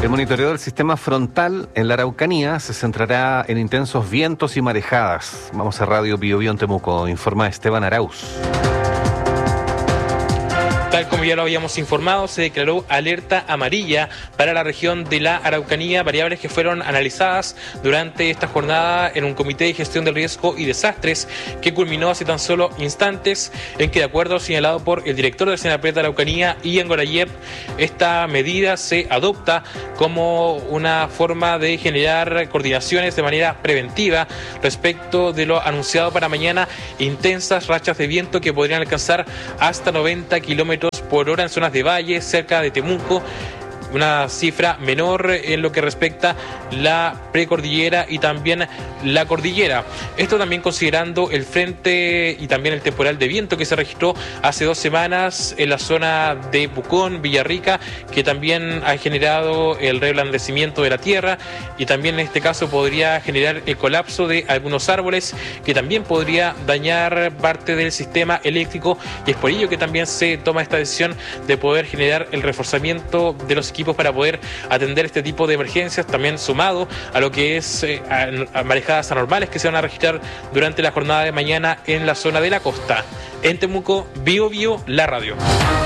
El monitoreo del sistema frontal en la Araucanía se centrará en intensos vientos y marejadas. Vamos a Radio Bio Bio en Temuco, informa Esteban Arauz. Tal como ya lo habíamos informado, se declaró alerta amarilla para la región de la Araucanía, variables que fueron analizadas durante esta jornada en un comité de gestión del riesgo y desastres que culminó hace tan solo instantes, en que, de acuerdo a lo señalado por el director del Senapred de Araucanía, Ian Gorayeb, esta medida se adopta como una forma de generar coordinaciones de manera preventiva respecto de lo anunciado para mañana: intensas rachas de viento que podrían alcanzar hasta 90 kilómetros por hora en zonas de valle, cerca de Temuco, una cifra menor en lo que respecta la precordillera y también la cordillera. Esto también considerando el frente y también el temporal de viento que se registró hace 2 semanas en la zona de Pucón, Villarrica, que también ha generado el reblandecimiento de la tierra y también en este caso podría generar el colapso de algunos árboles, que también podría dañar parte del sistema eléctrico, y es por ello que también se toma esta decisión de poder generar el reforzamiento de los equipos para poder atender este tipo de emergencias, también sumado a lo que es a marejadas anormales que se van a registrar durante la jornada de mañana en la zona de la costa. En Temuco, Bio Bio, la radio.